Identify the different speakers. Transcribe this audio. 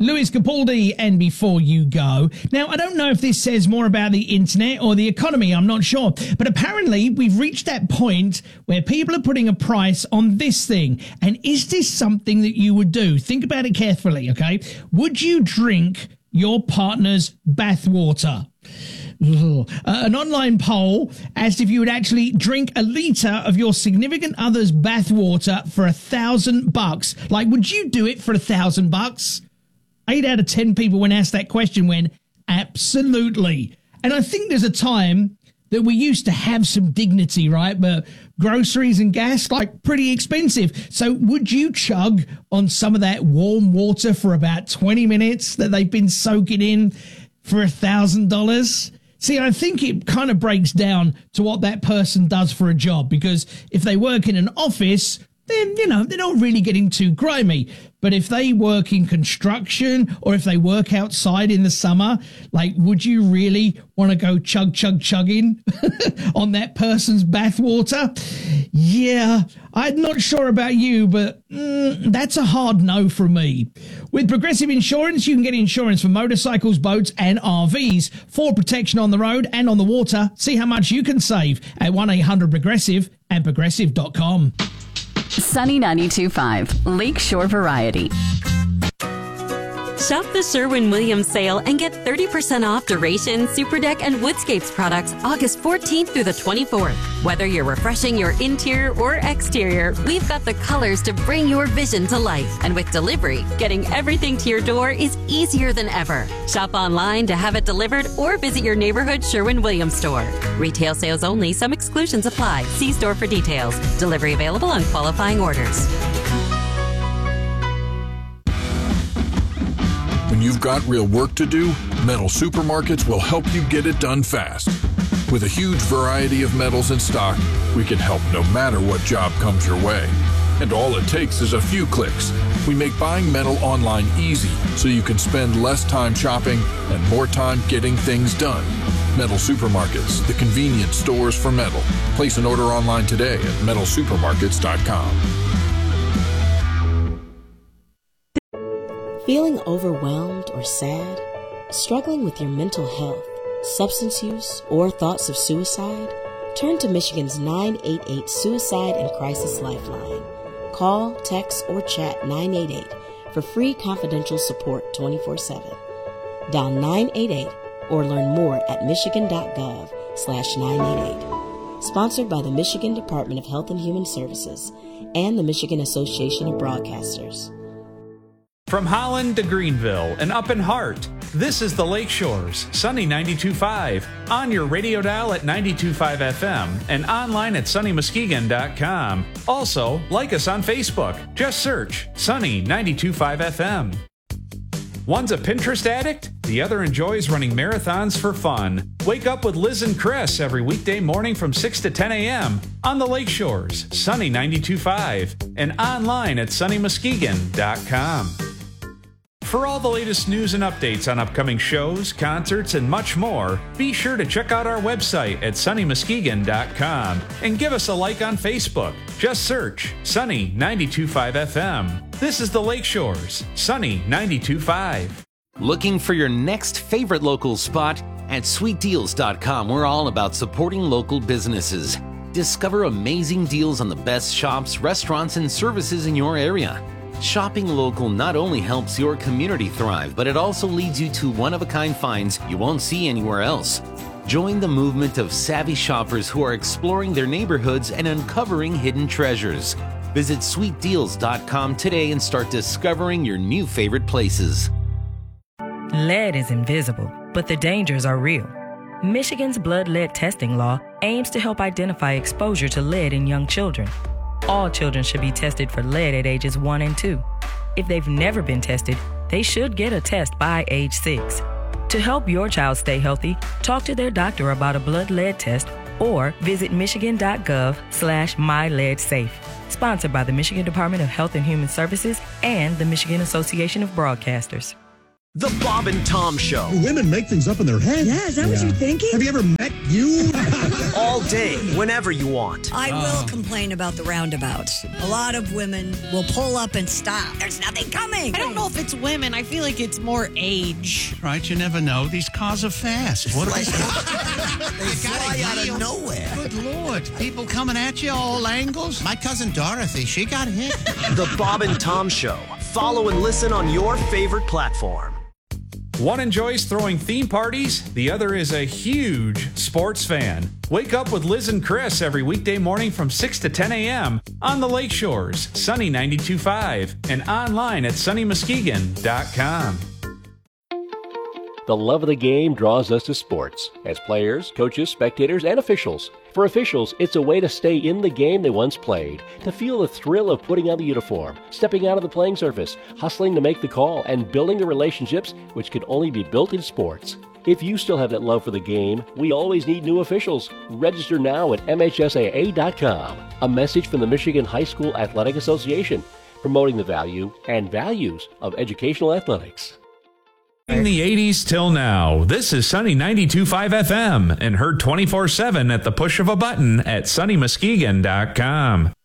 Speaker 1: Lewis Capaldi, and Before You Go. Now, I don't know if this says more about the internet or the economy, I'm not sure. But apparently, we've reached that point where people are putting a price on this thing. And is this something that you would do? Think about it carefully, okay? Would you drink your partner's bathwater? An online poll asked if you would actually drink a litre of your significant other's bathwater for $1,000. Like, would you do it for $1,000? 8 out of 10 people, when asked that question, went, absolutely. And I think there's a time that we used to have some dignity, right? But groceries and gas, like, pretty expensive. So would you chug on some of that warm water for about 20 minutes that they've been soaking in for $1,000? See, I think it kind of breaks down to what that person does for a job, because if they work in an office, then, you know, they're not really getting too grimy. But if they work in construction or if they work outside in the summer, like, would you really want to go chugging on that person's bathwater? Yeah, I'm not sure about you, but that's a hard no from me. With Progressive Insurance, you can get insurance for motorcycles, boats and RVs for protection on the road and on the water. See how much you can save at 1-800-PROGRESSIVE and progressive.com.
Speaker 2: Sunny 92.5, Lakeshore Variety.
Speaker 3: Shop the Sherwin-Williams sale and get 30% off Duration, Superdeck, and Woodscapes products August 14th through the 24th. Whether you're refreshing your interior or exterior, we've got the colors to bring your vision to life. And with delivery, getting everything to your door is easier than ever. Shop online to have it delivered or visit your neighborhood Sherwin-Williams store. Retail sales only. Some exclusions apply. See store for details. Delivery available on qualifying orders.
Speaker 4: When you've got real work to do, Metal Supermarkets will help you get it done fast. With a huge variety of metals in stock, we can help no matter what job comes your way. And all it takes is a few clicks. We make buying metal online easy so you can spend less time shopping and more time getting things done. Metal Supermarkets, the convenient stores for metal. Place an order online today at metalsupermarkets.com.
Speaker 5: Feeling overwhelmed or sad? Struggling with your mental health, substance use, or thoughts of suicide? Turn to Michigan's 988 Suicide and Crisis Lifeline. Call, text, or chat 988 for free confidential support 24/7. Dial 988 or learn more at michigan.gov/988. Sponsored by the Michigan Department of Health and Human Services and the Michigan Association of Broadcasters.
Speaker 6: From Holland to Greenville and up in Hart, this is the Lakeshores, Sunny 92.5, on your radio dial at 92.5 FM and online at sunnymuskegon.com. Also, like us on Facebook. Just search Sunny 92.5 FM. One's a Pinterest addict, the other enjoys running marathons for fun. Wake up with Liz and Chris every weekday morning from 6 to 10 a.m. on the Lakeshores, Sunny 92.5, and online at sunnymuskegon.com. For all the latest news and updates on upcoming shows, concerts, and much more, be sure to check out our website at sunnymuskegon.com and give us a like on Facebook. Just search Sunny 92.5 FM. This is the Lakeshores, Sunny 92.5.
Speaker 7: Looking for your next favorite local spot? At sweetdeals.com, we're all about supporting local businesses. Discover amazing deals on the best shops, restaurants, and services in your area. Shopping local not only helps your community thrive, but it also leads you to one-of-a-kind finds you won't see anywhere else. Join the movement of savvy shoppers who are exploring their neighborhoods and uncovering hidden treasures. Visit sweetdeals.com today and start discovering your new favorite places.
Speaker 8: Lead is invisible, but the dangers are real. Michigan's blood lead testing law aims to help identify exposure to lead in young children. All children should be tested for lead at ages 1 and 2. If they've never been tested, they should get a test by age 6. To help your child stay healthy, talk to their doctor about a blood lead test or visit michigan.gov/myleadsafe. Sponsored by the Michigan Department of Health and Human Services and the Michigan Association of Broadcasters.
Speaker 9: The Bob and Tom Show.
Speaker 10: Women make things up in their heads.
Speaker 11: Yeah, is that what you're thinking?
Speaker 10: Have you ever met you?
Speaker 9: All day, whenever you want.
Speaker 11: I will complain about the roundabouts. A lot of women will pull up and stop. There's nothing coming.
Speaker 12: I don't know if it's women. I feel like it's more age.
Speaker 13: Right, you never know. These cars are fast. What
Speaker 14: They fly out of nowhere.
Speaker 13: Good Lord. People coming at you all angles. My cousin Dorothy, she got hit.
Speaker 9: The Bob and Tom Show. Follow and listen on your favorite platform.
Speaker 6: One enjoys throwing theme parties, the other is a huge sports fan. Wake up with Liz and Chris every weekday morning from 6 to 10 a.m. on the Lakeshores, Sunny 92.5, and online at sunnymuskegon.com.
Speaker 15: The love of the game draws us to sports, as players, coaches, spectators, and officials. For officials, it's a way to stay in the game they once played, to feel the thrill of putting on the uniform, stepping out of the playing surface, hustling to make the call, and building the relationships which can only be built in sports. If you still have that love for the game, we always need new officials. Register now at MHSAA.com. A message from the Michigan High School Athletic Association, promoting the value and values of educational athletics.
Speaker 6: In the 80s till now, this is Sunny 92.5 FM and heard 24/7 at the push of a button at sunnymuskegon.com.